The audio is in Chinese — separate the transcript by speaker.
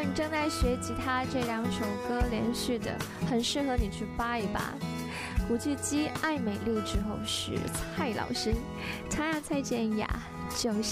Speaker 1: 你正在学吉他，这2首歌连续的，很适合你去扒一扒。古巨基《爱美丽》之后是蔡老师，他呀蔡健雅就是。